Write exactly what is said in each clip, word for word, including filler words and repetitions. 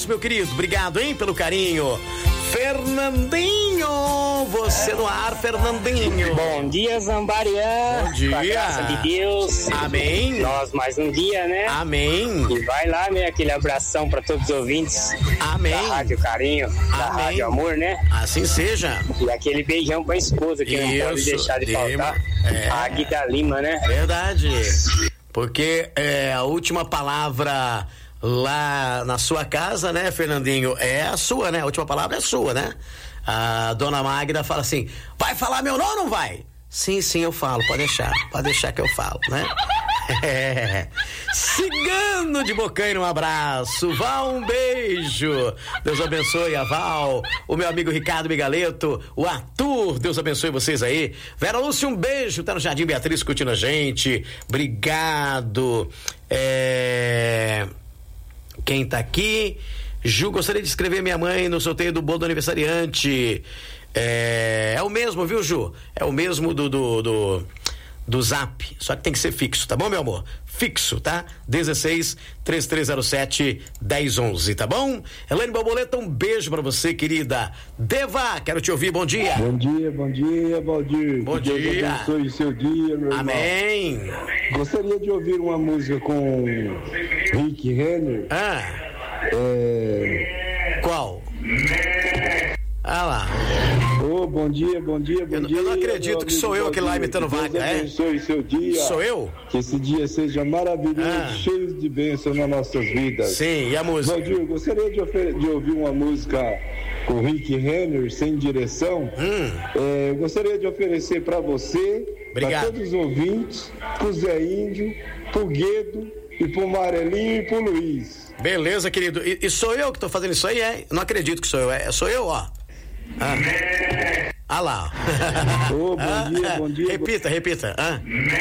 abraço, meu querido. Obrigado, hein, pelo carinho. Fernandinho, você no ar, Fernandinho. Bom dia, Zambarian. Bom dia. Com a graça de Deus. Amém. Nós mais um dia, né? Amém. E vai lá, né? Aquele abração para todos os ouvintes. Amém. Da Rádio Carinho, da Amém. Rádio Amor, né? Assim seja. E aquele beijão pra esposa que Isso, não pode deixar de Lima. faltar. É. A Aguida Lima, né? Verdade. Porque é, a última palavra lá na sua casa, né, Fernandinho, é a sua, né? A última palavra é sua, né? A dona Magda fala assim: vai falar meu nome ou não vai? Sim, sim, eu falo, pode deixar, pode deixar que eu falo, né? É. Cigano de Bocaina, um abraço. Val, um beijo. Deus abençoe a Val. O meu amigo Ricardo Migaleto, o Arthur, Deus abençoe vocês aí. Vera Lúcia, um beijo, tá no Jardim Beatriz curtindo a gente. Obrigado. É... Quem tá aqui? Ju, gostaria de escrever minha mãe no sorteio do bolo do aniversariante. É, é o mesmo, viu, Ju? É o mesmo do, do, do, do Zap, só que tem que ser fixo, tá bom, meu amor? Fixo, tá? dezesseis, três três zero sete, dez onze, tá bom? Elaine Borboleta, um beijo pra você, querida. Deva, quero te ouvir, bom dia. Bom dia, bom dia, Valdir. Bom que Deus dia. abençoe o seu dia, meu Amém. irmão. Gostaria de ouvir uma música com Rick Renner. Ah. É... Qual? Ah lá. Ô, oh, bom dia, bom dia, bom eu, dia. Eu não acredito que sou eu que lá imitando vaca, Deus abençoe é? seu dia. Sou eu? Que esse dia seja maravilhoso, ah. cheio de bênçãos nas nossas vidas. Sim, e a música? Valdir, gostaria de, de ouvir uma música com Rick Renner, Sem Direção. Hum. É, eu gostaria de oferecer para você, para todos os ouvintes, pro Zé Índio, pro Guedo, e pro Amarelinho e pro Luiz. Beleza, querido. E, e sou eu que tô fazendo isso aí, é? Não acredito que sou eu, é? Sou eu, ó. Ah, ah lá. Ô, bom ah, dia, bom dia. Repita, repita. Ah.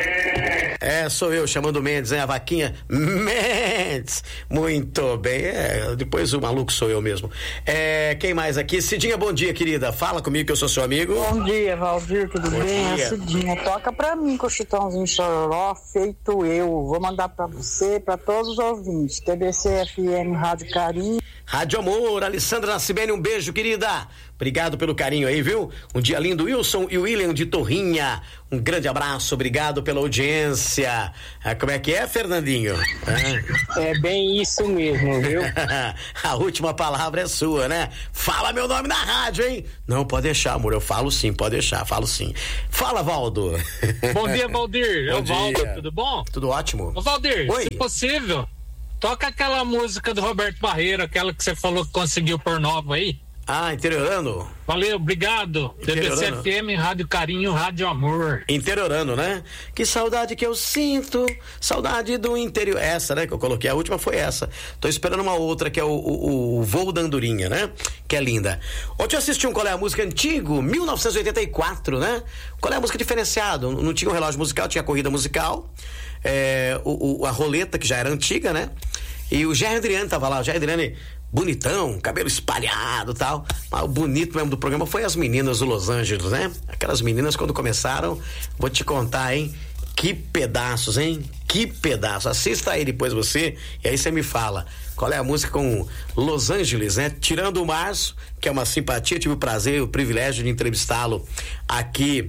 É, sou eu chamando o Mendes, né? A vaquinha. Mendes! Muito bem. É, depois o maluco sou eu mesmo. É, quem mais aqui? Cidinha, bom dia, querida. Fala comigo que eu sou seu amigo. Bom dia, Valdir, tudo bom bem? Dia. É Cidinha. Toca pra mim com o Chitãozinho Chororó, feito eu. Vou mandar pra você, pra todos os ouvintes. T B C F M, Rádio Carinho. Rádio Amor, Alessandra Nascimene, um beijo, querida. Obrigado pelo carinho aí, viu? Um dia lindo, Wilson e William de Torrinha. Um grande abraço, obrigado pela audiência. Ah, como é que é, Fernandinho? Ah. É bem isso mesmo, viu? A última palavra é sua, né? Fala meu nome na rádio, hein? Não, pode deixar, amor, eu falo sim, pode deixar, falo sim. Fala, Valdo. Bom dia, Valdir. É o Valdo, tudo bom? Tudo ótimo. Ô, Valdir, Oi. se possível, toca aquela música do Roberto Barreiro, aquela que você falou que conseguiu por nova aí. Ah, interiorano. Valeu, obrigado. T B C F M, Rádio Carinho, Rádio Amor. Interiorano, né? Que saudade que eu sinto, saudade do interior. Essa, né, que eu coloquei, a última foi essa. Tô esperando uma outra, que é o, o, o Voo da Andorinha, né? Que é linda. Ontem eu assisti um Qual é a Música antigo, mil novecentos e oitenta e quatro, né? Qual é a Música diferenciado? Não tinha um relógio musical, tinha corrida musical. É, o, o, a roleta, que já era antiga, né? E o Jair Adriane tava lá, o Jair Adriane bonitão, cabelo espalhado e tal, mas o bonito mesmo do programa foi as meninas do Los Angeles, né? Aquelas meninas quando começaram, vou te contar, hein? Que pedaços, hein? Que pedaço. Assista aí depois você, e aí você me fala qual é a música com Los Angeles, né? Tirando o Março, que é uma simpatia, tive o prazer, o privilégio de entrevistá-lo aqui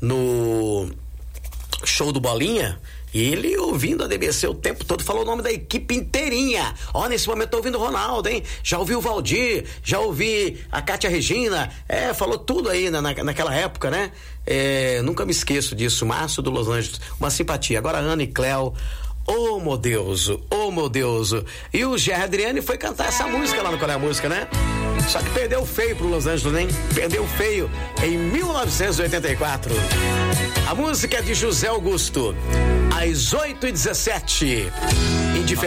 no Show do Bolinha. E ele ouvindo a D B C o tempo todo, falou o nome da equipe inteirinha. Ó, nesse momento tô ouvindo o Ronaldo, hein? Já ouvi o Valdir, já ouvi a Cátia Regina, é, falou tudo aí na, na, naquela época, né? É, nunca me esqueço disso, Márcio do Los Angeles, uma simpatia. Agora Ana e Cléo, oh meu Deus, oh meu Deus. E o Jair Adriane foi cantar essa música lá no Qual é a Música, né? Só que perdeu feio pro Los Angeles, hein? Perdeu feio em mil novecentos e oitenta e quatro. A música é de José Augusto. Às oito e dezessete.